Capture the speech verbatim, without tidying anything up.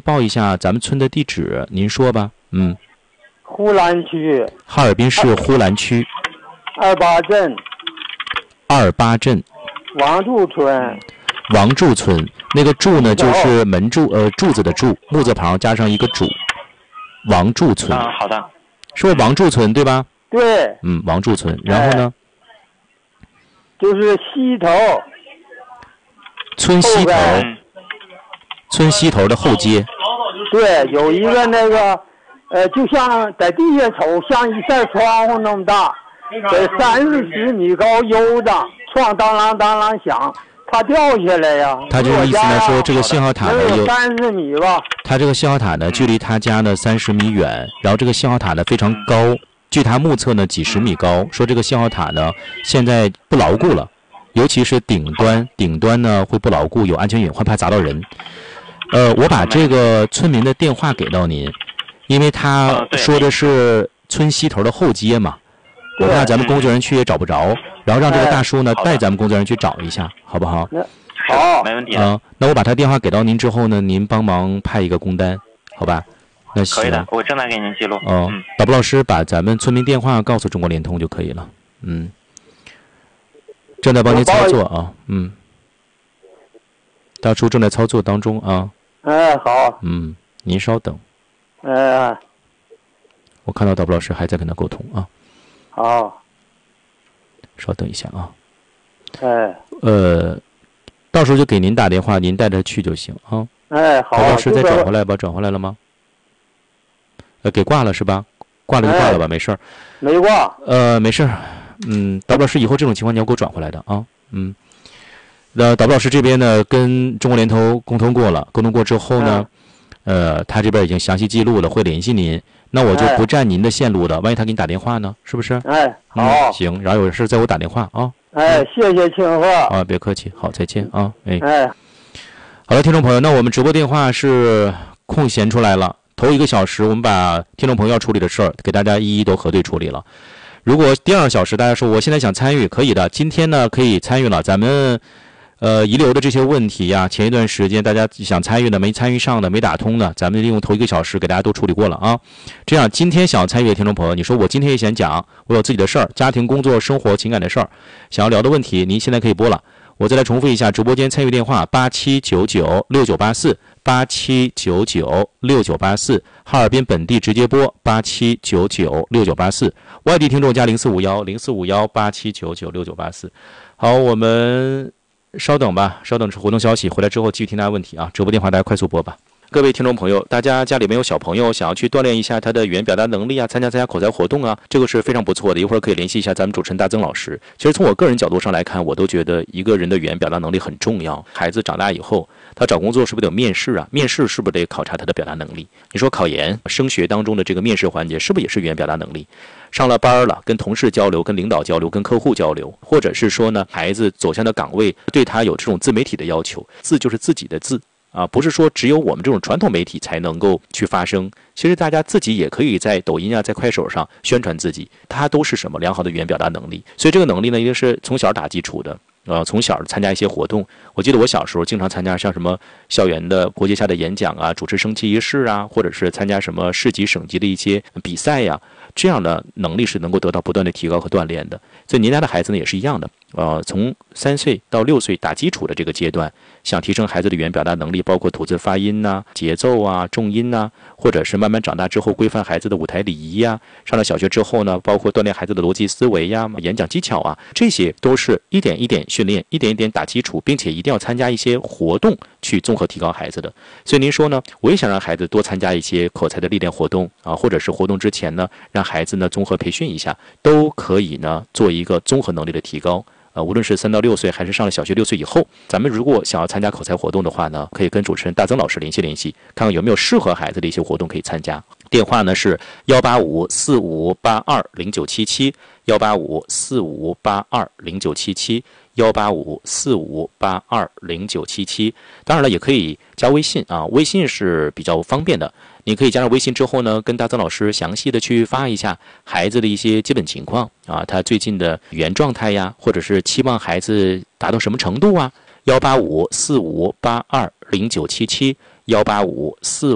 报一下咱们村的地址，您说吧。嗯， 呼兰区， 哈尔滨市呼兰区二八镇， 二八镇王柱村， 王柱村。那个柱呢，就是门柱，呃，柱子的柱，木字旁加上一个主，王柱村。 啊，好的， 是不是王柱村对吧？ 对， 嗯，王柱村。然后呢？ 就是西头， 村西头，村西头的后街。 对，有一个那个，呃，就像在地下瞅，像一扇窗户那么大，得三四十米高，悠的，窗当啷当啷响，怕掉下来呀。 他这个意思呢，说这个信号塔呢有三十米吧。 他这个信号塔呢，距离他家呢三十米远，然后这个信号塔呢非常高。据他目测呢，几十米高，说这个信号塔呢现在不牢固了，尤其是顶端，顶端呢会不牢固，有安全隐患，怕砸到人。呃，我把这个村民的电话给到您，因为他说的是村西头的后街嘛，我怕咱们工作人员去也找不着，然后让这个大叔呢带咱们工作人员去找一下，好不好？ 好， 没问题。 啊、呃，那我把他电话给到您之后呢，您帮忙派一个工单，好吧？那行， 可以的，我正在给您记录。 哦， 嗯， 导播老师把咱们村民电话告诉中国联通就可以了。嗯，正在帮您操作啊。嗯，大叔正在操作当中啊。 哎，好。 嗯，您稍等。 哎， 我看到导播老师还在跟他沟通啊。 好。 稍等一下啊。 哎。 呃，到时候就给您打电话，您带着去就行啊。 哎，好。 导播老师再转回来吧，转回来了吗？呃，给挂了是吧？挂了就挂了吧，哎、没事儿。 没挂。 呃，没事儿。嗯，导播老师，以后这种情况你要给我转回来的啊。嗯。那导播老师这边呢，跟中国联通沟通过了，沟通过之后呢，嗯、呃，他这边已经详细记录了，会联系您。那我就不占您的线路了，万一他给你打电话呢，是不是？ 哎，好。 嗯、行，然后有事再给我打电话啊。 哎，谢谢庆贺。 啊，别客气，好，再见啊。哎。 哎。 好了，听众朋友，那我们直播电话是空闲出来了。头一个小时，我们把听众朋友要处理的事儿给大家一一都核对处理了。如果第二小时大家说我现在想参与，可以的。今天呢可以参与了，咱们呃遗留的这些问题呀，前一段时间大家想参与的没参与上的没打通的，咱们利用头一个小时给大家都处理过了啊。这样今天想要参与的听众朋友，你说我今天也想讲，我有自己的事儿，家庭、工作、生活、情感的事儿，想要聊的问题，您现在可以拨了。我再来重复一下直播间参与电话：八七九九六九八四，八七九九六九八四，哈尔滨本地直接拨八七九九六九八四，外地听众加零四五幺零四五幺八七九九六九八四。好，我们稍等吧，稍等活动消息回来之后继续听大家问题啊，直播电话大家快速拨吧。各位听众朋友，大家家里面有小朋友想要去锻炼一下他的语言表达能力啊，参加参加口才活动啊，这个是非常不错的。一会儿可以联系一下咱们主持人大曾老师。其实从我个人角度上来看，我都觉得一个人的语言表达能力很重要。孩子长大以后，他找工作是不是得有面试啊？面试是不是得考察他的表达能力？你说考研、升学当中的这个面试环节，是不是也是语言表达能力？上了班了，跟同事交流、跟领导交流、跟客户交流，或者是说呢，孩子走向的岗位对他有这种自媒体的要求，字就是自己的字。啊，不是说只有我们这种传统媒体才能够去发声，其实大家自己也可以在抖音啊，在快手上宣传自己，它都是什么良好的语言表达能力。所以这个能力呢，一定是从小打基础的。呃，从小参加一些活动，我记得我小时候经常参加像什么校园的国际下的演讲啊，主持升旗仪式啊，或者是参加什么市级省级的一些比赛呀、啊，这样的能力是能够得到不断的提高和锻炼的。所以您家的孩子呢也是一样的，呃，从三岁到六岁打基础的这个阶段，想提升孩子的语言表达能力，包括吐字发音呐、啊、节奏啊、重音呐、啊，或者是慢慢长大之后规范孩子的舞台礼仪呀、啊，上了小学之后呢，包括锻炼孩子的逻辑思维呀、演讲技巧啊，这些都是一点一点训练，一点一点打基础，并且一定要参加一些活动去综合提高孩子的。所以您说呢，我也想让孩子多参加一些口才的历练活动啊，或者是活动之前呢，让孩子呢综合培训一下，都可以呢做一个综合能力的提高。呃，无论是三到六岁，还是上了小学六岁以后，咱们如果想要参加口才活动的话呢，可以跟主持人大曾老师联系联系，看看有没有适合孩子的一些活动可以参加。电话呢是幺八五四五八二零九七七，幺八五四五八二零九七七，幺八五四五八二零九七七。当然了，也可以加微信啊，微信是比较方便的。你可以加上微信之后呢，跟大曾老师详细的去发一下孩子的一些基本情况啊，他最近的语言状态呀，或者是期望孩子达到什么程度啊。幺八五四五八二零九七七，幺八五四